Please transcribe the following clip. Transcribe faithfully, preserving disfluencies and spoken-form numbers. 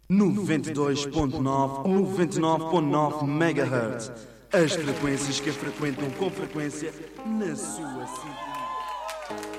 noventa e dois ponto nove, noventa e nove ponto nove megahertz. As frequências que frequentam com frequência na sua cidade.